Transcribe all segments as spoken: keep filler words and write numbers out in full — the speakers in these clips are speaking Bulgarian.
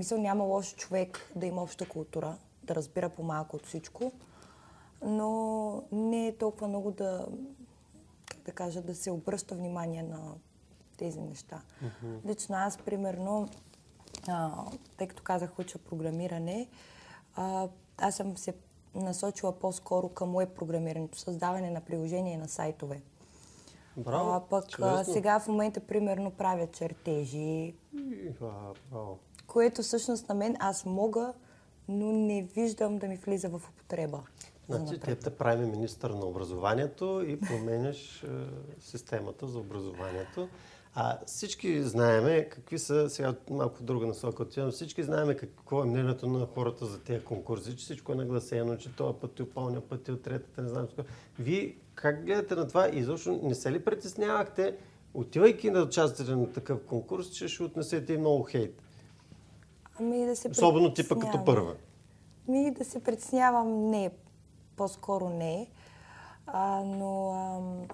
Мисъл, няма лош човек да има обща култура, да разбира по-малко от всичко, но не е толкова много да, как да кажа, да се обръща внимание на тези неща. Mm-hmm. Лично аз, примерно, а, тъй като казах, уча програмиране, а, аз съм се насочила по-скоро към уеб програмирането, създаване на приложения на сайтове. Браво, а, пък а, сега в момента, примерно, правя чертежи, браво. Което всъщност на мен аз мога, но не виждам да ми влиза в употреба. Значи, те те прави министър на образованието и променяш е, системата за образованието. А всички знаеме какви са, сега малко друга насока отивам, всички знаеме какво е мнението на хората за тези конкурси, че всичко е нагласено, че това пътил, пълня пътил, третата, не знам какво. Вие как гледате на това и изобщо не се ли притеснявахте, отивайки на участие на такъв конкурс, че ще отнесете и много хейт? Ами да се Особено типа като първа. Ми да се притеснявам не, по-скоро не, а, но ам,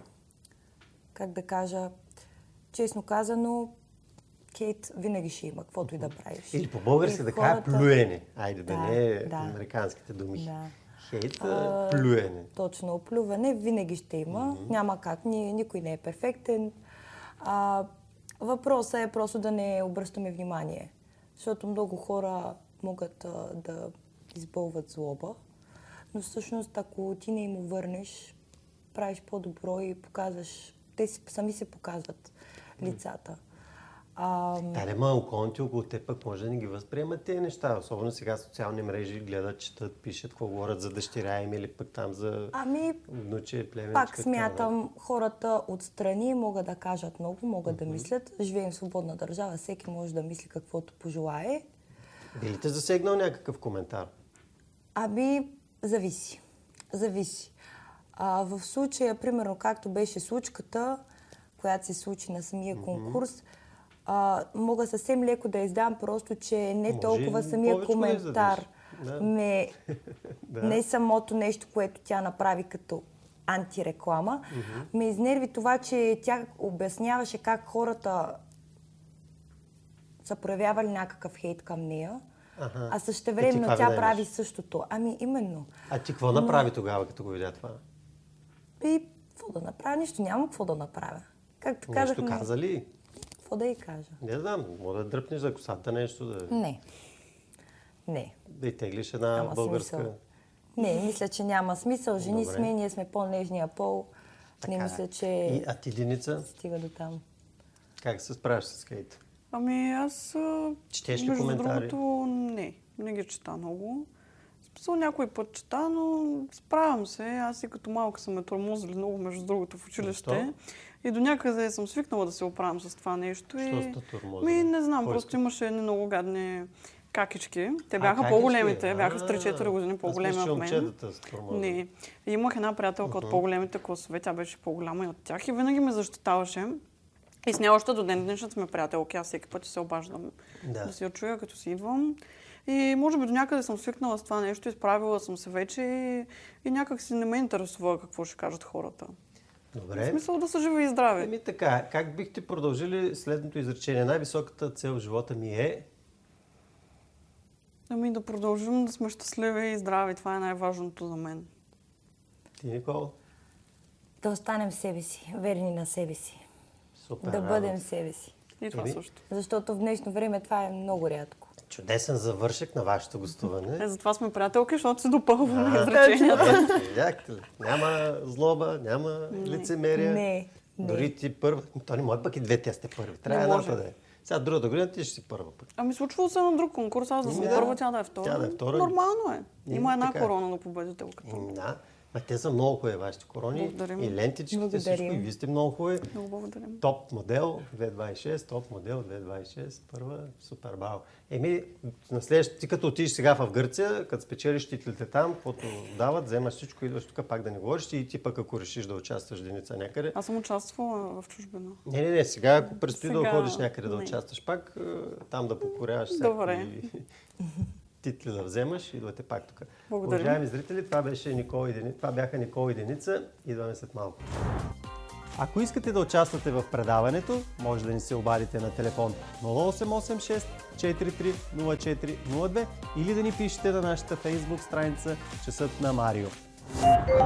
как да кажа, честно казано, хейт винаги ще има, каквото и да правиш. Или по-български да кажа хората... плюене. Айде да, да не да, американските думи. Да. Хейт, а, плюене. Точно, оплюване винаги ще има. Mm-hmm. Няма как, ни, никой не е перфектен. А, въпросът е просто да не обръщаме внимание. Защото много хора могат а, да избълват злоба, но всъщност ако ти не им върнеш, правиш по-добро и показваш, те си, сами се показват лицата. А, да, не ма околните около те пък може да не ги възприемат тези неща. Особено сега социални мрежи гледат, четат, пишат, какво говорят за дъщеря им или пък там за ами, внуче, племенче. Пак смятам, хората отстрани могат да кажат много, могат mm-hmm. да мислят. Живеем в свободна държава, всеки може да мисли каквото пожелае. Би ли те засегнал някакъв коментар? Аби, зависи. Зависи. А, в случая, примерно, както беше случката, която се случи на самия mm-hmm. конкурс, а, мога съвсем леко да издам, просто, че не може толкова самия коментар, да ме, да. не самото нещо, което тя направи като антиреклама, mm-hmm. ме изнерви това, че тя обясняваше как хората са проявявали някакъв хейт към нея, ага. а същевременно тя прави същото. Ами именно. А ти какво Но... направи тогава, като го видя това? И какво да направя? Нищо няма какво да направя. Както нещо казахме... каза ли? Какво да й кажа? Не знам, може да дръпнеш за косата нещо да... Не. Не. Да й теглиш една няма българска... Смисъл. Не, мисля, че няма смисъл. Жени Добре. сме, ние сме по-нежния пол. Така, не мисля, че... И, а ти, Деница? Стига до там. Как се справяш с хейт? Ами аз... Четеш ли между коментари? Другото, не. Не ги чета много. Списал някой път чета, но справям се. Аз и като малка съм ме тормозили много, между другото, в училище. Защо? И до някъде съм свикнала да се оправям с това нещо. Що и... сте тормозили? Ми, не знам, Кой просто сте? Имаше едни много гадни какички. Те бяха а, по-големите, а, бяха с три-четири години по-големи от мен. Не. И имах една приятелка uh-huh. от по-големите класове, тя беше по-голяма и от тях и винаги ме защитаваше. И с нея още до ден днешен сме приятелки, аз всеки път се обаждам да. да си я чуя, като си идвам. И може би до някъде съм свикнала с това нещо, изправила съм се вече и, и някак си не ме интересува какво ще кажат хората. Добре. В смисъл да са живи и здрави. Еми така, как бихте продължили следното изречение? Най-високата цел в живота ми е... Ами да продължим да сме щастливи и здрави. Това е най-важното за мен. Ти, Никола? Да останем себе си, верни на себе си. Супер, да радост. бъдем себе си. И това Еби? също. Защото в днешно време това е много рядко. Чудесен завършек на вашето гостуване. Е, затова сме приятелки, защото се допълваме изреченията. Видяхте ли? Няма злоба, няма лицемерие. Не, не. Дори ти първа. То не може пък и две, тя сте първи. Трябва едната да е. Сега другата година ти ще си първа пък. Ами случвало се на друг конкурс, аз да съм да. първа, тя да е втора. Тя да е втора. Нормално е. И, Има една така. корона на победителката. Да. А те са много хубави вашите корони. Благодарим. И лентичките, Благодарим. всичко. И вие сте много хубави. Много благодарим. Топ модел две двайсет и шест, топ модел две двайсет и шест, първа, супер бао. Еми, на следващия, ти като отидеш сега в Гърция, като спечелиш титлите там, каквото дават, вземаш всичко, идваш тук пак да не говориш и ти пък ако решиш да участваш Деница някъде. Аз съм участвала в чужбина. Не, не, не, сега ако предстои Сега... да ходиш някъде да не. участваш пак, там да покоряваш Добре. всякакви титли да вземаш, идвате пак тук. Благодаря. Уважаеми зрители, това беше Никола и Деница, това бяха Никола и Деница, идваме след малко. Ако искате да участвате в предаването, може да ни се обадите на телефон нула осем осем шест четири три нула четири нула две или да ни пишете на нашата фейсбук страница Часът на Марио.